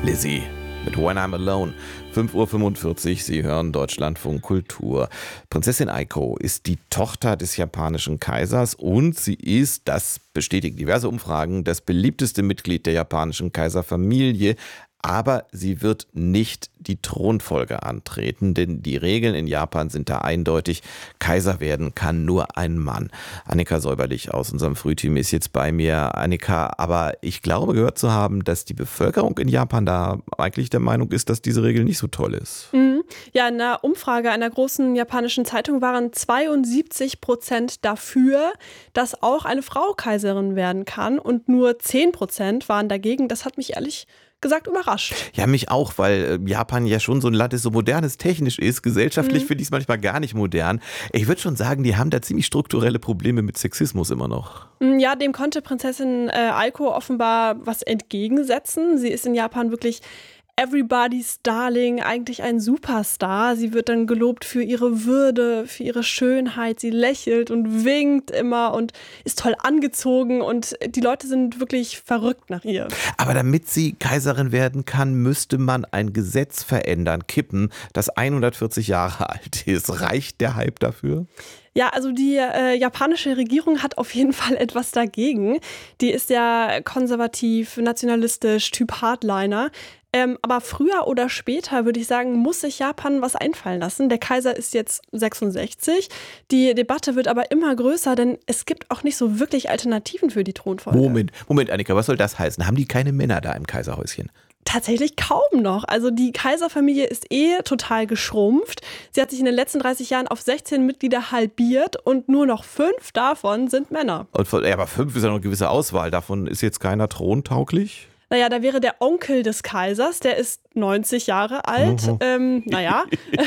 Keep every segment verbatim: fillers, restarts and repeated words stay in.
Lizzie mit When I'm Alone. fünf Uhr fünfundvierzig, Sie hören Deutschlandfunk Kultur. Prinzessin Aiko ist die Tochter des japanischen Kaisers und sie ist, das bestätigen diverse Umfragen, das beliebteste Mitglied der japanischen Kaiserfamilie. Aber sie wird nicht die Thronfolge antreten, denn die Regeln in Japan sind da eindeutig. Kaiser werden kann nur ein Mann. Annika Säuberlich aus unserem Frühteam ist jetzt bei mir. Annika, aber ich glaube gehört zu haben, dass die Bevölkerung in Japan da eigentlich der Meinung ist, dass diese Regel nicht so toll ist. Mhm. Ja, in einer Umfrage einer großen japanischen Zeitung waren zweiundsiebzig Prozent dafür, dass auch eine Frau Kaiserin werden kann und nur zehn Prozent waren dagegen. Das hat mich ehrlich gesagt überrascht. Ja, mich auch, weil Japan ja schon so ein Land ist, so modernes technisch ist. Gesellschaftlich Mhm. finde ich es manchmal gar nicht modern. Ich würde schon sagen, die haben da ziemlich strukturelle Probleme mit Sexismus immer noch. Ja, dem konnte Prinzessin äh, Aiko offenbar was entgegensetzen. Sie ist in Japan wirklich Everybody's Darling, eigentlich ein Superstar. Sie wird dann gelobt für ihre Würde, für ihre Schönheit. Sie lächelt und winkt immer und ist toll angezogen und die Leute sind wirklich verrückt nach ihr. Aber damit sie Kaiserin werden kann, müsste man ein Gesetz verändern, kippen, das hundertvierzig Jahre alt ist. Reicht der Hype dafür? Ja, also die äh, japanische Regierung hat auf jeden Fall etwas dagegen. Die ist ja konservativ, nationalistisch, Typ Hardliner. Ähm, aber früher oder später, würde ich sagen, muss sich Japan was einfallen lassen. Der Kaiser ist jetzt sechsundsechzig. Die Debatte wird aber immer größer, denn es gibt auch nicht so wirklich Alternativen für die Thronfolge. Moment, Moment, Annika, was soll das heißen? Haben die keine Männer da im Kaiserhäuschen? Tatsächlich kaum noch. Also die Kaiserfamilie ist eh total geschrumpft. Sie hat sich in den letzten dreißig Jahren auf sechzehn Mitglieder halbiert und nur noch fünf davon sind Männer. Und von, ja, aber fünf ist ja noch eine gewisse Auswahl. Davon ist jetzt keiner throntauglich? Naja, da wäre der Onkel des Kaisers, der ist neunzig Jahre alt, Mhm. ähm, naja.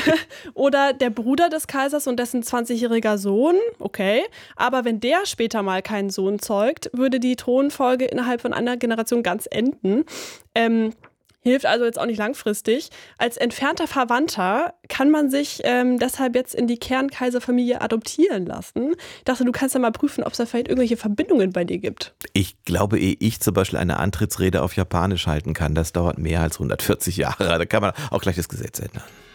Oder der Bruder des Kaisers und dessen zwanzigjähriger Sohn, okay. Aber wenn der später mal keinen Sohn zeugt, würde die Thronfolge innerhalb von einer Generation ganz enden. Ähm, Hilft also jetzt auch nicht langfristig. Als entfernter Verwandter kann man sich ähm, deshalb jetzt in die Kernkaiserfamilie adoptieren lassen. Ich dachte, du kannst ja mal prüfen, ob es da vielleicht irgendwelche Verbindungen bei dir gibt. Ich glaube, ehe ich zum Beispiel eine Antrittsrede auf Japanisch halten kann, das dauert mehr als hundertvierzig Jahre. Da kann man auch gleich das Gesetz ändern.